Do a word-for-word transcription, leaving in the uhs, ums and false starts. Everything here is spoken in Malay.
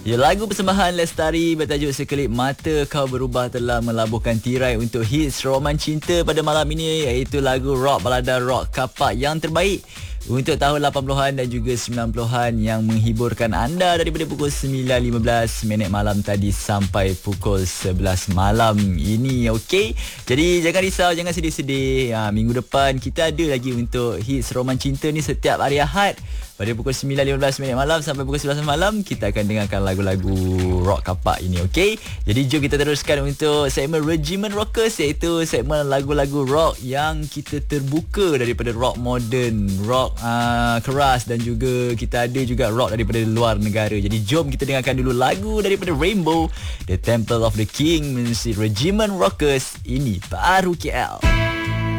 Ya, lagu persembahan Lestari bertajuk Sekelip Mata Kau Berubah telah melabuhkan tirai untuk hits roman cinta pada malam ini, iaitu lagu rock balada rock kapak yang terbaik untuk tahun lapan puluhan dan juga sembilan puluhan yang menghiburkan anda daripada pukul sembilan lima belas minit malam tadi sampai pukul sebelas malam ini. Okey, jadi jangan risau, jangan sedih-sedih. Ha, minggu depan kita ada lagi untuk hits roman cinta ni setiap hari Ahad pada pukul sembilan lima belas minit malam sampai pukul sebelas malam. Kita akan dengarkan lagu-lagu rock kapak ini. Okey, jadi jom kita teruskan untuk segmen Regimen Rockers, iaitu segmen lagu-lagu rock yang kita terbuka daripada rock moden, rock uh, keras, dan juga kita ada juga rock daripada luar negara. Jadi jom kita dengarkan dulu lagu daripada Rainbow, The Temple of the King, mensi Regimen Rockers. Ini baru K L.